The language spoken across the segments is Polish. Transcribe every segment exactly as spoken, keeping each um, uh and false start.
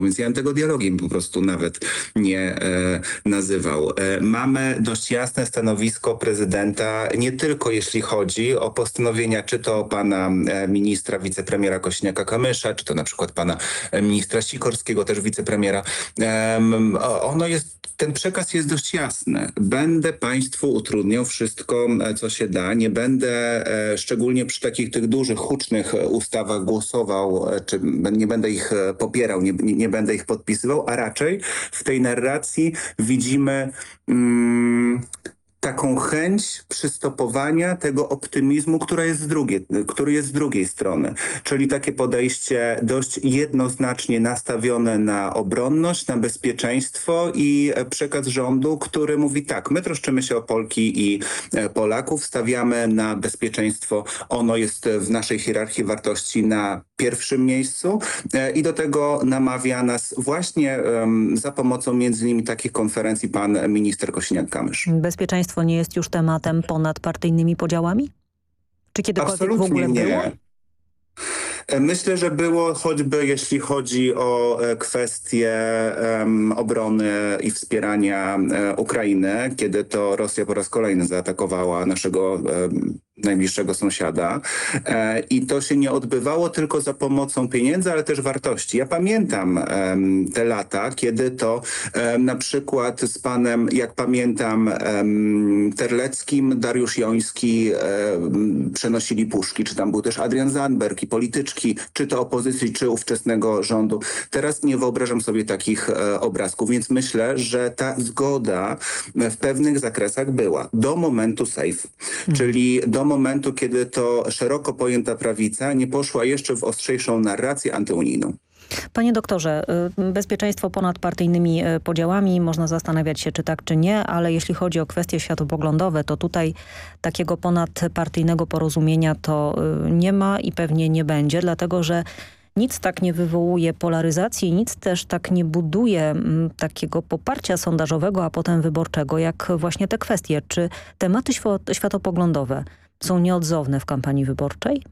Więc ja bym tego dialogiem po prostu nawet nie e, nazywał. E, mamy dość jasne stanowisko prezydenta, nie tylko jeśli chodzi o postanowienia, czy to pana e, ministra, wicepremiera Kosiniaka-Kamysza, czy to na przykład pana e, ministra Sikorskiego, też wicepremiera. E, ono jest, ten przekaz jest dość jasny. Będę państwu utrudniał wszystko, e, co się da. Nie będę, e, szczególnie przy takich tych dużych, hucznych ustawach głosował, e, czy nie będę ich e, popierał, nie, nie, nie będę ich podpisywał, a raczej w tej narracji widzimy mm, taką chęć przystopowania tego optymizmu, która jest z drugiej, który jest z drugiej strony. Czyli takie podejście dość jednoznacznie nastawione na obronność, na bezpieczeństwo i przekaz rządu, który mówi tak, my troszczymy się o Polki i Polaków, stawiamy na bezpieczeństwo. Ono jest w naszej hierarchii wartości na pierwszym miejscu i do tego namawia nas właśnie um, za pomocą między innymi takich konferencji pan minister Kosiniak-Kamysz. Bezpieczeństwo nie jest już tematem ponad partyjnymi podziałami? Czy kiedykolwiek Absolutnie w ogóle nie. było? Myślę, że było choćby jeśli chodzi o kwestie um, obrony i wspierania um, Ukrainy, kiedy to Rosja po raz kolejny zaatakowała naszego um, najbliższego sąsiada. E, I to się nie odbywało tylko za pomocą pieniędzy, ale też wartości. Ja pamiętam um, te lata, kiedy to um, na przykład z panem, jak pamiętam, um, Terleckim, Dariusz Joński um, przenosili puszki, czy tam był też Adrian Zandberg i polityczki, czy to opozycji, czy ówczesnego rządu. Teraz nie wyobrażam sobie takich e, obrazków, więc myślę, że ta zgoda w pewnych zakresach była. Do momentu safe, hmm. czyli do momentu, kiedy to szeroko pojęta prawica nie poszła jeszcze w ostrzejszą narrację antyunijną. Panie doktorze, bezpieczeństwo ponad partyjnymi podziałami, można zastanawiać się, czy tak, czy nie, ale jeśli chodzi o kwestie światopoglądowe, to tutaj takiego ponadpartyjnego porozumienia to nie ma i pewnie nie będzie, dlatego że nic tak nie wywołuje polaryzacji, nic też tak nie buduje m, takiego poparcia sondażowego, a potem wyborczego, jak właśnie te kwestie. Czy tematy światopoglądowe są nieodzowne w kampanii wyborczej?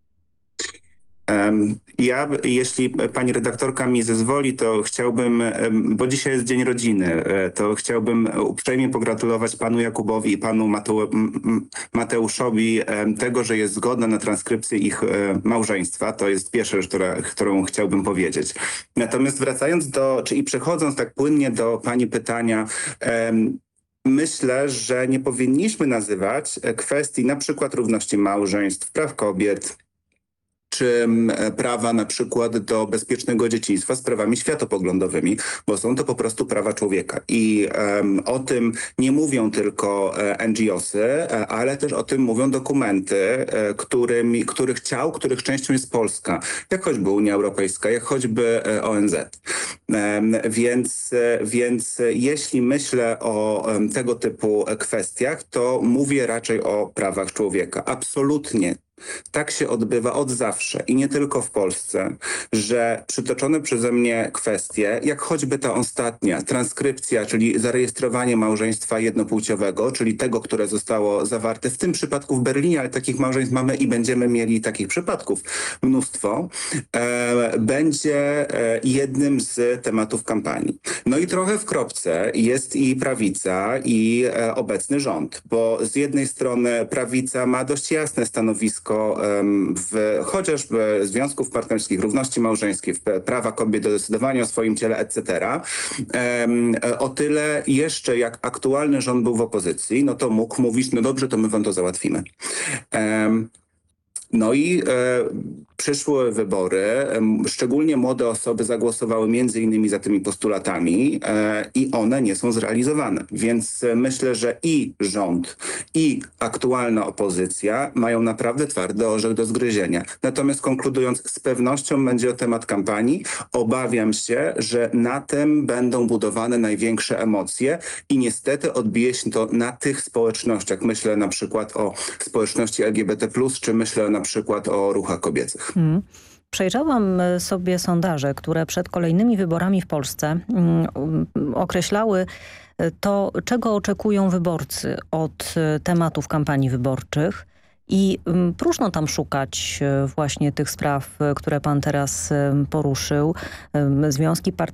Ja, jeśli pani redaktorka mi zezwoli, to chciałbym, bo dzisiaj jest Dzień Rodziny, to chciałbym uprzejmie pogratulować panu Jakubowi i panu Mateu, Mateuszowi tego, że jest zgoda na transkrypcję ich małżeństwa. To jest pierwsza rzecz, która, którą chciałbym powiedzieć. Natomiast wracając do, czy i przechodząc tak płynnie do pani pytania, myślę, że nie powinniśmy nazywać kwestii na przykład równości małżeństw, praw kobiet, czy prawa na przykład do bezpiecznego dzieciństwa sprawami światopoglądowymi, bo są to po prostu prawa człowieka. I um, o tym nie mówią tylko N G O sy, ale też o tym mówią dokumenty, którymi, których ciał, których częścią jest Polska, jak choćby Unia Europejska, jak choćby O N Z. Um, więc, więc jeśli myślę o um, tego typu kwestiach, to mówię raczej o prawach człowieka. Absolutnie. Tak się odbywa od zawsze i nie tylko w Polsce, że przytoczone przeze mnie kwestie, jak choćby ta ostatnia, transkrypcja, czyli zarejestrowanie małżeństwa jednopłciowego, czyli tego, które zostało zawarte w tym przypadku w Berlinie, ale takich małżeństw mamy i będziemy mieli takich przypadków mnóstwo, e, będzie e, jednym z tematów kampanii. No i trochę w kropce jest i prawica, i e, obecny rząd, bo z jednej strony prawica ma dość jasne stanowisko w chociażby związków partnerskich, równości małżeńskiej, w prawa kobiet do decydowania o swoim ciele, et cetera. O tyle jeszcze jak aktualny rząd był w opozycji, no to mógł mówić, no dobrze, to my wam to załatwimy. No i e, przyszły wybory, e, szczególnie młode osoby zagłosowały między innymi za tymi postulatami e, i one nie są zrealizowane. Więc e, myślę, że i rząd, i aktualna opozycja mają naprawdę twardy orzech do zgryzienia. Natomiast konkludując, z pewnością będzie o temat kampanii. Obawiam się, że na tym będą budowane największe emocje i niestety odbije się to na tych społecznościach. Myślę na przykład o społeczności L G B T plus, czy myślę na przykład o ruchach kobiecych. Hmm. Przejrzałam sobie sondaże, które przed kolejnymi wyborami w Polsce um, określały to, czego oczekują wyborcy od tematów kampanii wyborczych. I ym, próżno tam szukać y, właśnie tych spraw, y, które pan teraz ym, poruszył. Ym, Związki partyjne